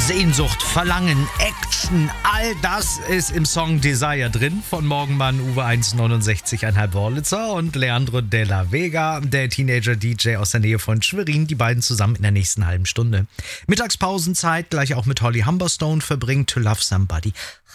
Sehnsucht, Verlangen, Action, all das ist im Song Desire drin von Morgenmann, Uwe 1,69,5 Wörlitzer und Leandro Della Vega, der Teenager-DJ aus der Nähe von Schwerin, die beiden zusammen in der nächsten halben Stunde. Mittagspausenzeit gleich auch mit Holly Humberstone verbringt To Love Somebody.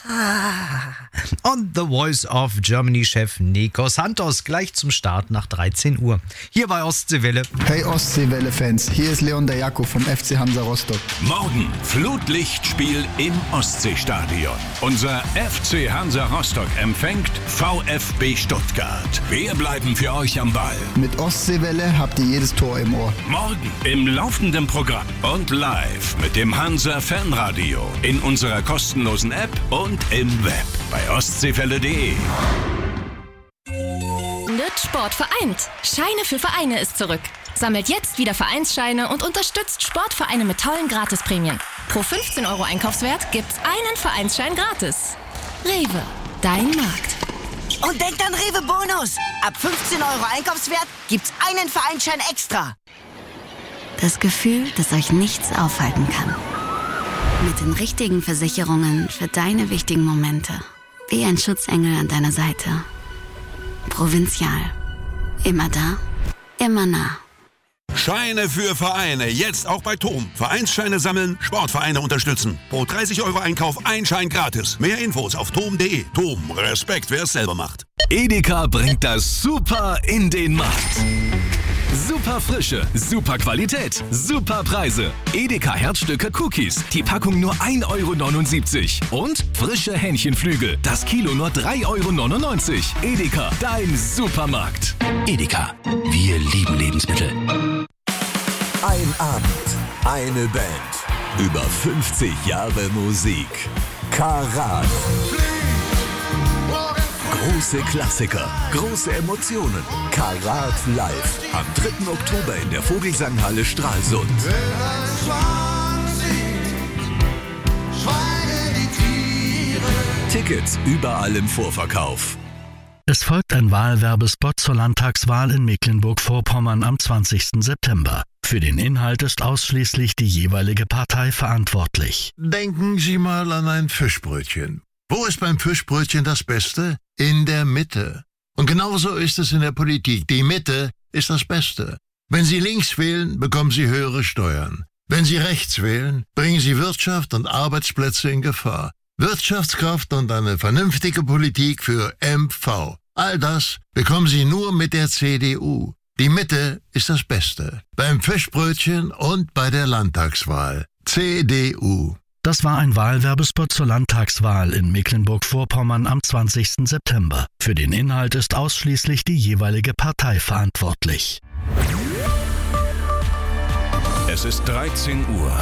Und The Voice of Germany-Chef Nico Santos gleich zum Start nach 13 Uhr. Hier bei Ostseewelle. Hey Ostseewelle-Fans, hier ist Leon der Jakob vom FC Hansa Rostock. Morgen Flutlichtspiel im Ostseestadion. Unser FC Hansa Rostock empfängt VfB Stuttgart. Wir bleiben für euch am Ball. Mit Ostseewelle habt ihr jedes Tor im Ohr. Morgen im laufenden Programm und live mit dem Hansa Fanradio in unserer kostenlosen App und im Web bei ostseewelle.de. Sport vereint. Scheine für Vereine ist zurück. Sammelt jetzt wieder Vereinsscheine und unterstützt Sportvereine mit tollen Gratisprämien. Pro 15 € Einkaufswert gibt's einen Vereinsschein gratis. Rewe, dein Markt. Und denkt an Rewe Bonus. Ab 15 € Einkaufswert gibt's einen Vereinsschein extra. Das Gefühl, dass euch nichts aufhalten kann. Mit den richtigen Versicherungen für deine wichtigen Momente. Wie ein Schutzengel an deiner Seite. Provinzial. Immer da, immer nah. Scheine für Vereine, jetzt auch bei TOM. Vereinsscheine sammeln, Sportvereine unterstützen. Pro 30 € Einkauf ein Schein gratis. Mehr Infos auf tom.de. TOM, Respekt, wer es selber macht. Edeka bringt das Super in den Markt. Super Frische, super Qualität, super Preise. Edeka Herzstücke Cookies, die Packung nur 1,79 € und frische Hähnchenflügel, das Kilo nur 3,99 €. Edeka, dein Supermarkt. Edeka, wir lieben Lebensmittel. Ein Abend, eine Band, über 50 Jahre Musik. Karat. Große Klassiker, große Emotionen. Karat live. Am 3. Oktober in der Vogelsanghalle Stralsund. Tickets überall im Vorverkauf. Es folgt ein Wahlwerbespot zur Landtagswahl in Mecklenburg-Vorpommern am 20. September. Für den Inhalt ist ausschließlich die jeweilige Partei verantwortlich. Denken Sie mal an ein Fischbrötchen. Wo ist beim Fischbrötchen das Beste? In der Mitte. Und genauso ist es in der Politik. Die Mitte ist das Beste. Wenn Sie links wählen, bekommen Sie höhere Steuern. Wenn Sie rechts wählen, bringen Sie Wirtschaft und Arbeitsplätze in Gefahr. Wirtschaftskraft und eine vernünftige Politik für MV. All das bekommen Sie nur mit der CDU. Die Mitte ist das Beste. Beim Fischbrötchen und bei der Landtagswahl. CDU. Das war ein Wahlwerbespot zur Landtagswahl in Mecklenburg-Vorpommern am 20. September. Für den Inhalt ist ausschließlich die jeweilige Partei verantwortlich. Es ist 13 Uhr.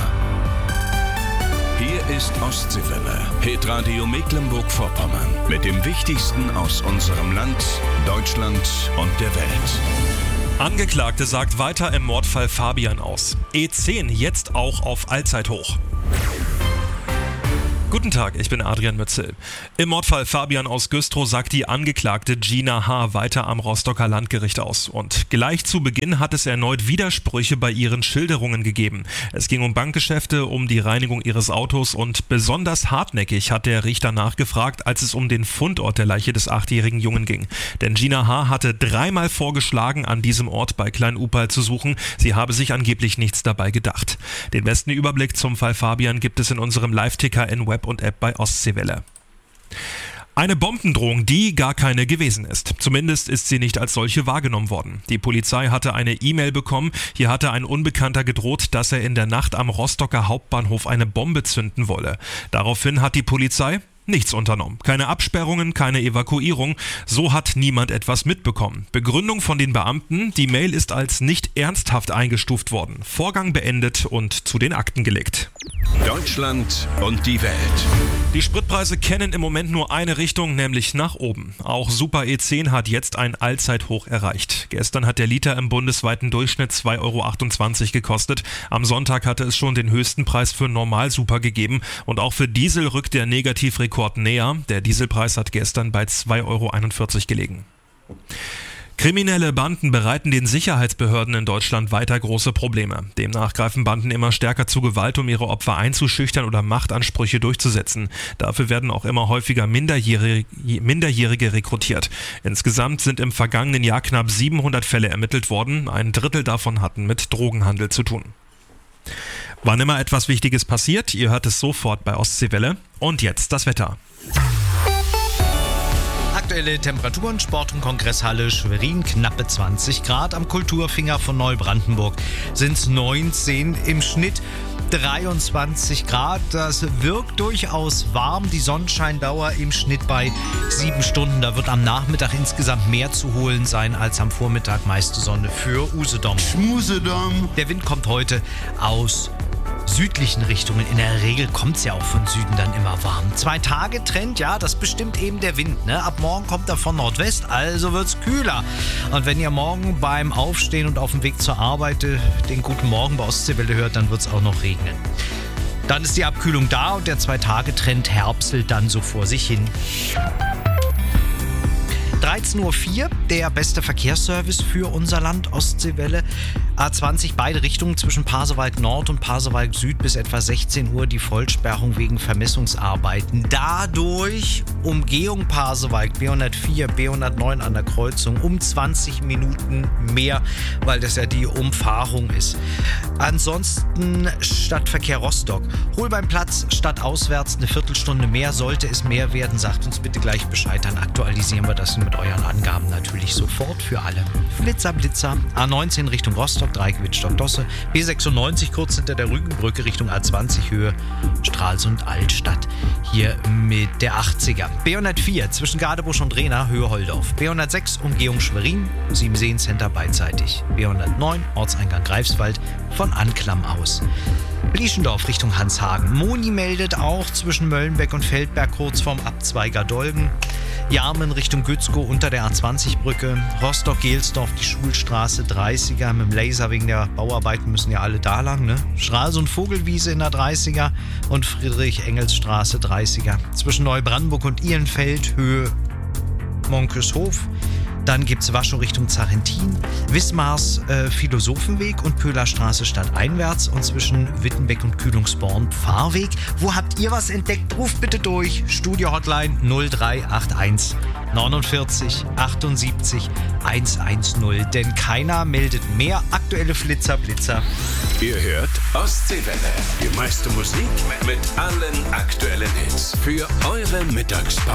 Hier ist Ostseewelle, Hitradio Mecklenburg-Vorpommern. Mit dem Wichtigsten aus unserem Land, Deutschland und der Welt. Angeklagte sagt weiter im Mordfall Fabian aus. E10 jetzt auch auf Allzeithoch. Guten Tag, ich bin Adrian Mützel. Im Mordfall Fabian aus Güstrow sagt die Angeklagte Gina H. weiter am Rostocker Landgericht aus. Und gleich zu Beginn hat es erneut Widersprüche bei ihren Schilderungen gegeben. Es ging um Bankgeschäfte, um die Reinigung ihres Autos und besonders hartnäckig hat der Richter nachgefragt, als es um den Fundort der Leiche des 8-jährigen Jungen ging. Denn Gina H. hatte 3-mal vorgeschlagen, an diesem Ort bei Klein-Upal zu suchen. Sie habe sich angeblich nichts dabei gedacht. Den besten Überblick zum Fall Fabian gibt es in unserem Live-Ticker in Web und App bei Ostseewelle. Eine Bombendrohung, die gar keine gewesen ist. Zumindest ist sie nicht als solche wahrgenommen worden. Die Polizei hatte eine E-Mail bekommen. Hier hatte ein Unbekannter gedroht, dass er in der Nacht am Rostocker Hauptbahnhof eine Bombe zünden wolle. Daraufhin hat die Polizei nichts unternommen. Keine Absperrungen, keine Evakuierung. So hat niemand etwas mitbekommen. Begründung von den Beamten: Die Mail ist als nicht ernsthaft eingestuft worden. Vorgang beendet und zu den Akten gelegt. Deutschland und die Welt. Die Spritpreise kennen im Moment nur eine Richtung, nämlich nach oben. Auch Super E10 hat jetzt ein Allzeithoch erreicht. Gestern hat der Liter im bundesweiten Durchschnitt 2,28 € gekostet. Am Sonntag hatte es schon den höchsten Preis für Normal-Super gegeben. Und auch für Diesel rückt der Negativrekord näher. Der Dieselpreis hat gestern bei 2,41 € gelegen. Kriminelle Banden bereiten den Sicherheitsbehörden in Deutschland weiter große Probleme. Demnach greifen Banden immer stärker zu Gewalt, um ihre Opfer einzuschüchtern oder Machtansprüche durchzusetzen. Dafür werden auch immer häufiger Minderjährige rekrutiert. Insgesamt sind im vergangenen Jahr knapp 700 Fälle ermittelt worden. Ein Drittel davon hatten mit Drogenhandel zu tun. Wann immer etwas Wichtiges passiert, ihr hört es sofort bei Ostseewelle. Und jetzt das Wetter. Aktuelle Temperaturen, Sport- und Kongresshalle Schwerin, knappe 20 Grad. Am Kulturfinger von Neubrandenburg sind es 19, im Schnitt 23 Grad. Das wirkt durchaus warm. Die Sonnenscheindauer im Schnitt bei 7 Stunden. Da wird am Nachmittag insgesamt mehr zu holen sein als am Vormittag. Meiste Sonne für Usedom. Schmusedom. Der Wind kommt heute aus südlichen Richtungen. In der Regel kommt es ja auch von Süden dann immer warm. 2-Tage-Trend, ja, das bestimmt eben der Wind. Ne? Ab morgen kommt er von Nordwest, also wird es kühler. Und wenn ihr morgen beim Aufstehen und auf dem Weg zur Arbeit den Guten Morgen bei Ostseewelle hört, dann wird es auch noch regnen. Dann ist die Abkühlung da und der 2-Tage-Trend herbstelt dann so vor sich hin. 13.04 Uhr, der beste Verkehrsservice für unser Land, Ostseewelle. A20 beide Richtungen zwischen Pasewalk Nord und Pasewalk Süd bis etwa 16 Uhr die Vollsperrung wegen Vermessungsarbeiten. Dadurch Umgehung Pasewalk B104, B109 an der Kreuzung um 20 Minuten mehr, weil das ja die Umfahrung ist. Ansonsten Stadtverkehr Rostock. Holbeinplatz stadtauswärts eine Viertelstunde mehr. Sollte es mehr werden, sagt uns bitte gleich Bescheid, dann aktualisieren wir das mit euren Angaben natürlich sofort für alle. Flitzer, Blitzer, A19 Richtung Rostock, Dreigewitt-Stockdosse, B96 kurz hinter der Rügenbrücke Richtung A20 Höhe Stralsund Altstadt. Hier mit der 80er. B104 zwischen Gadebusch und Rehna, Höhe Holdorf. B106 Umgehung Schwerin, Siemenseen Center beidseitig. B109 Ortseingang Greifswald von Anklam aus. Blieschendorf Richtung Hanshagen. Moni meldet auch zwischen Möllenbeck und Feldberg kurz vorm Abzweiger Dolgen. Jarmen Richtung Gützkow unter der A20-Brücke. Rostock-Gelsdorf die Schulstraße 30er mit dem Laser wegen der Bauarbeiten müssen ja alle da lang. Ne? Stralsund Vogelwiese in der 30er und Friedrich-Engels-Straße 30er. Zwischen Neubrandenburg und Ihlenfeld Höhe Monkeshof. Dann gibt es Waschow Richtung Zarentin, Wismars Philosophenweg und Pöhlerstraße stadteinwärts und zwischen Wittenbeck und Kühlungsborn Pfarrweg. Wo habt ihr was entdeckt? Ruft bitte durch. Studio-Hotline 0381 49 78 110. Denn keiner meldet mehr aktuelle Blitzer. Ihr hört Ostseewelle. Die meiste Musik mit allen aktuellen Hits. Für eure Mittagspause.